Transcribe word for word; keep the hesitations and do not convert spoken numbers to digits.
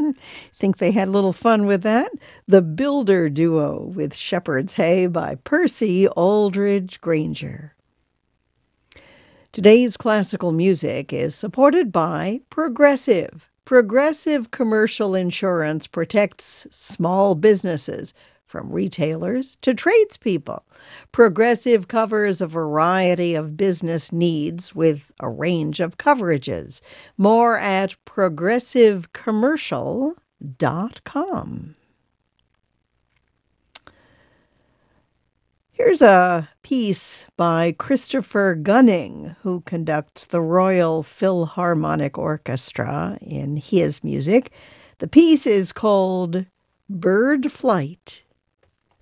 Think they had a little fun with that? The Builder Duo with Shepherd's Hay by Percy Aldridge Granger. Today's classical music is supported by Progressive. Progressive Commercial Insurance protects small businesses from retailers to tradespeople. Progressive covers a variety of business needs with a range of coverages. More at progressive commercial dot com. Here's a piece by Christopher Gunning, who conducts the Royal Philharmonic Orchestra in his music. The piece is called Bird Flight.